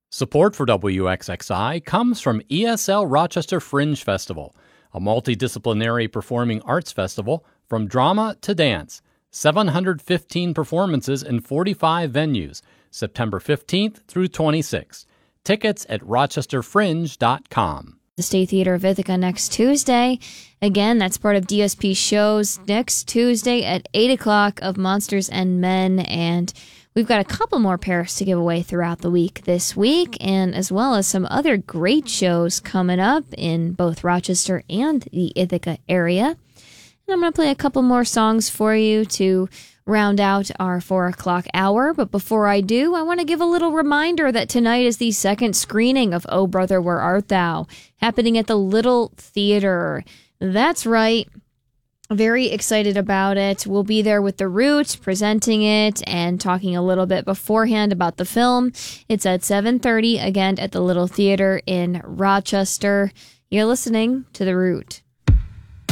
Support for WXXI comes from ESL Rochester Fringe Festival, a multidisciplinary performing arts festival from drama to dance. 715 performances in 45 venues, September 15th through 26th. Tickets at rochesterfringe.com. The State Theater of Ithaca next Tuesday. Again, that's part of DSP shows next Tuesday at 8 o'clock of Monsters and Men. And we've got a couple more pairs to give away throughout the week this week, and as well as some other great shows coming up in both Rochester and the Ithaca area. And I'm going to play a couple more songs for you to round out our 4 o'clock hour. But before I do, I want to give a little reminder that tonight is the second screening of Oh Brother, Where Art Thou, happening at the Little Theater. That's right. Very excited about it. We'll be there with The Root, presenting it and talking a little bit beforehand about the film. It's at 7:30, again, at the Little Theater in Rochester. You're listening to The Root.